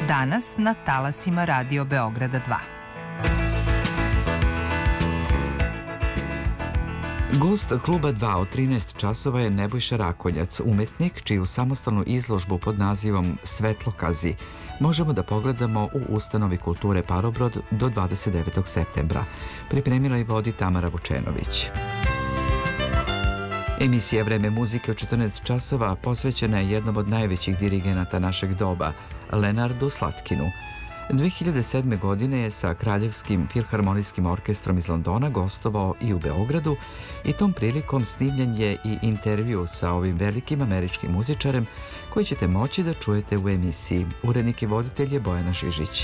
Danas na talasima Radio Beograda 2. Gost Kluba 2 od 13 časova je Nebojša Rakonjac, umetnik čiju samostalnu izložbu pod nazivom Svetlokazi možemo da pogledamo u Ustanovi kulture Parobrod do 29. septembra. Pripremila i vodi Tamara Vučenović. Emisija Vreme muzike u 14 časova posvećena je jednom od najvećih dirigenata našeg doba, Lenardu Slatkinu. 2007. godine je sa Kraljevskim filharmonijskim orkestrom iz Londona gostovao i u Beogradu i tom prilikom snimljen je i intervju sa ovim velikim američkim muzičarem koji ćete moći da čujete u emisiji. Urednik i voditelj je Bojana Žižić.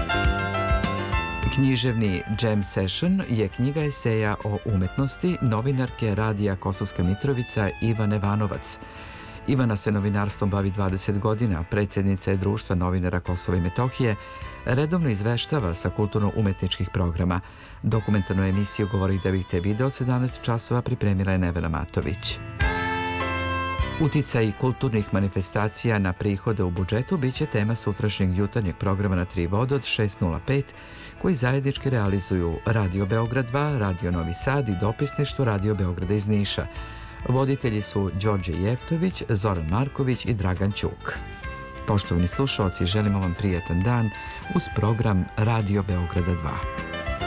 Književni Jam Session je knjiga eseja o umetnosti novinarke Radija Kosovska Mitrovica Ivane Vanovac. Ivana se novinarstvom bavi 20 godina, predsjednica je Društva novinara Kosova i Metohije, redovno izveštava sa kulturno-umetničkih programa. Dokumentarnu emisiju Govori da vidite video od 17 časova pripremila je Nevena Matović. Uticaj kulturnih manifestacija na prihode u budžetu biće tema sutrašnjeg jutarnjeg programa na 3 vode od 6:05 koji zajednički realizuju Radio Beograd 2, Radio Novi Sad i dopisništvo Radio Beograda iz Niša. Voditelji su Đorđe Jeftović, Zoran Marković i Dragan Ćuk. Poštovani slušaoci, želimo vam prijatan dan uz program Radio Beograda 2.